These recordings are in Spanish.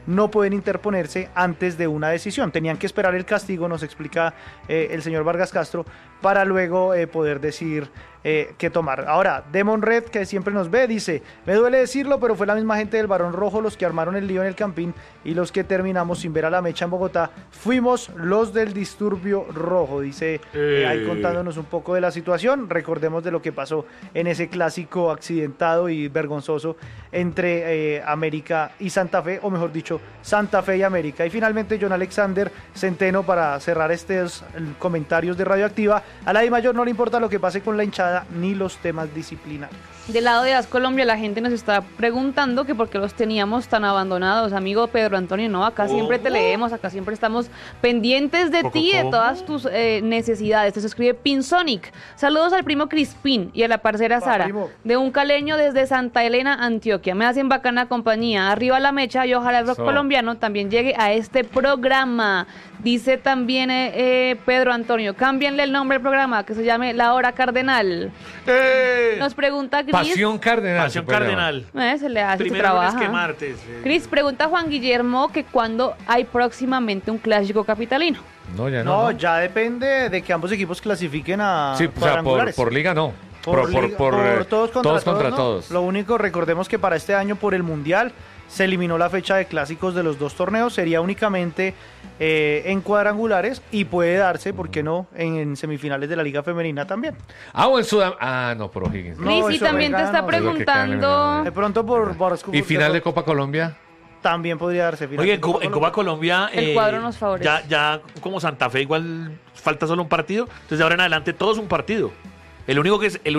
no pueden interponerse antes de una decisión. Tenían que esperar el castigo, nos explica el señor Vargas Castro, para luego poder decir qué tomar. Ahora, Demon Red, que siempre nos ve, dice: me duele decirlo, pero fue la misma gente del Barón Rojo los que armaron el lío en el Campín y los que terminamos sin ver a la mecha en Bogotá. Fuimos los del disturbio rojo, dice ahí contándonos un poco de la situación. Recordemos de lo que pasó en ese clásico accidentado y vergonzoso entre América y Santa Fe, o mejor dicho, Santa Fe y América. Y finalmente John Alexander Centeno, para cerrar estos comentarios de Radioactiva: a la DIMAYOR no le importa lo que pase con la hinchada ni los temas disciplinarios. Del lado de AS Colombia, la gente nos está preguntando que por qué los teníamos tan abandonados. Amigo Pedro Antonio, no, acá siempre te leemos, acá siempre estamos pendientes de ti, de todas tus necesidades. Te escribe Pinsonic. Saludos al primo Crispín y a la parcera Sara, de un caleño desde Santa Elena, Antioquia. Me hacen bacana compañía. Arriba la mecha, y ojalá el rock colombiano también llegue a este programa. Dice también Pedro Antonio: cámbianle el nombre al programa, que se llame La Hora Cardenal. Nos pregunta Cris. Pasión Cardenal. Pasión Cardenal. Se le hace Primero su trabajo. lunes que martes. Cris, pregunta Juan Guillermo que cuándo hay próximamente un clásico capitalino. No, ya No, ya depende de que ambos equipos clasifiquen a sí, o sea, por liga no. Por todos contra todos. Lo único, recordemos que para este año, por el Mundial, se eliminó la fecha de clásicos de los dos torneos. Sería únicamente en cuadrangulares, y puede darse, ¿por qué no?, en semifinales de la Liga Femenina también. O en Sudamérica. No, por O'Higgins. Cris, y también te está preguntando. De pronto por ¿Y final de Copa Colombia? También podría darse final. Oye, en Copa Colombia, el cuadro nos favorece. Ya como Santa Fe igual falta solo un partido, entonces de ahora en adelante todo es un partido. El único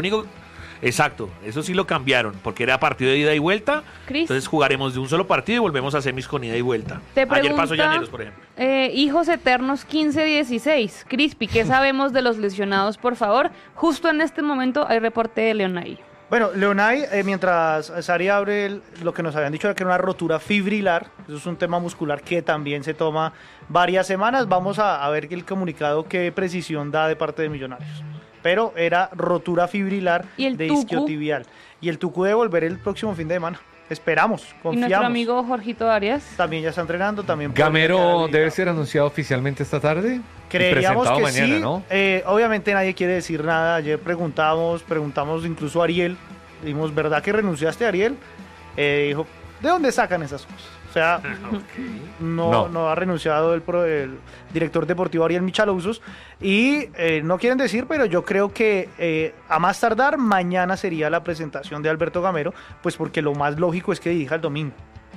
exacto, eso sí lo cambiaron, porque era partido de ida y vuelta. Cris, entonces jugaremos de un solo partido y volvemos a semis con ida y vuelta. Ayer pasó Llaneros, por ejemplo. Hijos Eternos 15-16. Crispy, ¿qué sabemos de los lesionados, por favor? Justo en este momento hay reporte de Leonay. Bueno, Leonay, mientras Sari abre lo que nos habían dicho de que era una rotura fibrilar, eso es un tema muscular que también se toma varias semanas. Vamos a ver el comunicado, qué precisión da de parte de Millonarios. Pero era rotura fibrilar de isquiotibial. Y el Tucu debe volver el próximo fin de semana. Esperamos, confiamos. ¿Y nuestro amigo Jorgito Arias? También ya está entrenando. También ¿Gamero debe ser anunciado oficialmente esta tarde? Creeríamos que mañana, sí. ¿no? Obviamente nadie quiere decir nada. Ayer preguntamos incluso a Ariel. Dijimos: ¿verdad que renunciaste, Ariel? Dijo: ¿de dónde sacan esas cosas? O sea, no ha renunciado el director deportivo Ariel Michalousos, y no quieren decir, pero yo creo que a más tardar mañana sería la presentación de Alberto Gamero, pues porque lo más lógico es que dirija el domingo.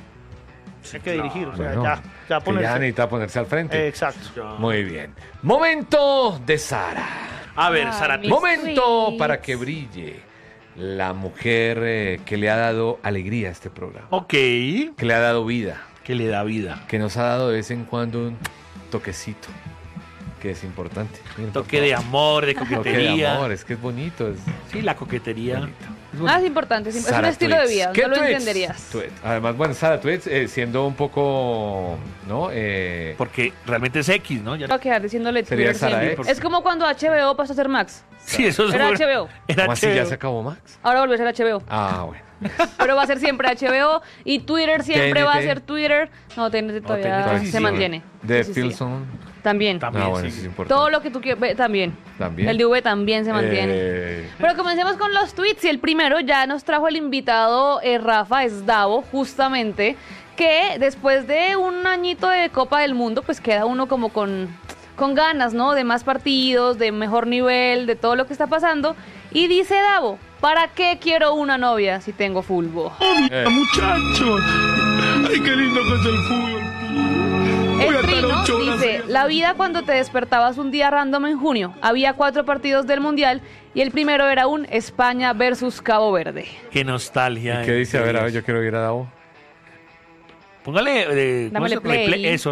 Sí, hay que dirigir, o sea, bueno, ya ponerse. Ya necesita ponerse al frente. Exacto. Muy bien. Momento de Sara. A ver, Sara. Momento para que brille la mujer que le ha dado alegría a este programa. Ok. Que le ha dado vida. Que le da vida. Que nos ha dado de vez en cuando un toquecito, que es importante. Miren, toque de amor, de coquetería. Toque de amor, es que es bonito. Sí, la coquetería. Es importante, es un estilo de vida, no lo entenderías. Además, bueno, Sara Tweets, siendo un poco, ¿no? Porque realmente es X, ¿no? Ya va a quedar diciéndole Twitter siempre. Es como cuando HBO pasó a ser Max. Sí, eso es era HBO. ¿Cómo así ya se acabó Max? Ahora volvió a ser HBO. Bueno. Pero va a ser siempre HBO, y Twitter siempre va a ser Twitter. No, TNT todavía se mantiene. De Filson. También. Bueno, sí es importante. Todo lo que tú quieras, también. El de V también se mantiene. Pero comencemos con los tweets, y el primero ya nos trajo el invitado Rafa Esdavo, justamente, que después de un añito de Copa del Mundo, pues queda uno como con ganas, ¿no? De más partidos, de mejor nivel, de todo lo que está pasando. Y dice Davo: ¿para qué quiero una novia si tengo fútbol? Muchachos, ay, qué lindo que es el fútbol. El Trino dice: la vida cuando te despertabas un día random en junio, había 4 partidos del Mundial y el primero era un España versus Cabo Verde. Qué nostalgia. ¿Y qué dice? A ver, yo quiero ir a Davo. Póngale Dámele play. Eso.